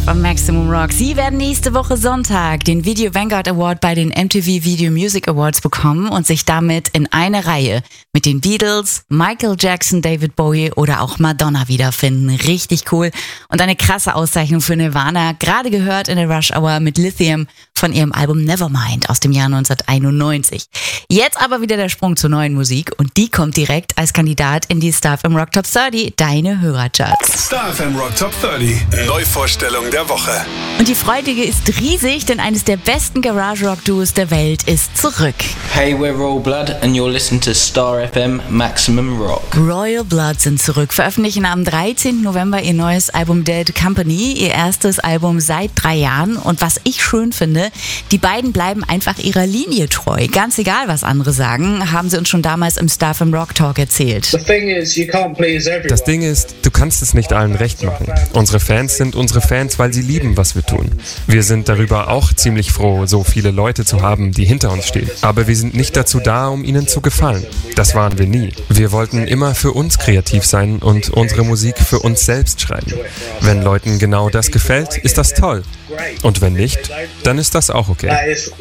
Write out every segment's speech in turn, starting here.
Stuff am Maximum Rock. Sie werden nächste Woche Sonntag den Video Vanguard Award bei den MTV Video Music Awards bekommen und sich damit in eine Reihe mit den Beatles, Michael Jackson, David Bowie oder auch Madonna wiederfinden. Richtig cool und eine krasse Auszeichnung für Nirvana. Gerade gehört in der Rush Hour mit Lithium von ihrem Album Nevermind aus dem Jahr 1991. Jetzt aber wieder der Sprung zur neuen Musik und die kommt direkt als Kandidat in die Star FM Rock Top 30, deine Hörercharts. Star FM Rock Top 30, Neuvorstellung der Woche. Und die Freude ist riesig, denn eines der besten Garage-Rock-Duos der Welt ist zurück. Hey, we're Royal Blood and you're listening to Star FM Maximum Rock. Royal Blood sind zurück, veröffentlichen am 13. November ihr neues Album Dead Company, ihr erstes Album seit 3 Jahren. Und was ich schön finde, die beiden bleiben einfach ihrer Linie treu. Ganz egal, was andere sagen, haben sie uns schon damals im Star FM Rock Talk erzählt. Das Ding ist, du kannst es nicht allen recht machen. Unsere Fans sind unsere Fans, weil sie lieben, was wir tun. Wir sind darüber auch ziemlich froh, so viele Leute zu haben, die hinter uns stehen. Aber wir sind nicht dazu da, um ihnen zu gefallen. Das waren wir nie. Wir wollten immer für uns kreativ sein und unsere Musik für uns selbst schreiben. Wenn Leuten genau das gefällt, ist das toll. Und wenn nicht, dann ist das auch okay.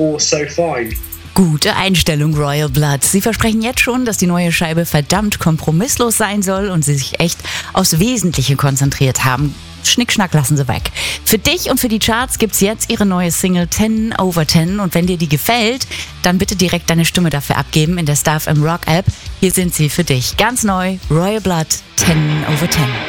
Gute Einstellung, Royal Blood. Sie versprechen jetzt schon, dass die neue Scheibe verdammt kompromisslos sein soll und sie sich echt aufs Wesentliche konzentriert haben. Schnickschnack lassen sie weg. Für dich und für die Charts gibt's jetzt ihre neue Single 10 over 10 und wenn dir die gefällt, dann bitte direkt deine Stimme dafür abgeben in der Star FM Rock App. Hier sind sie für dich. Ganz neu, Royal Blood 10 over 10.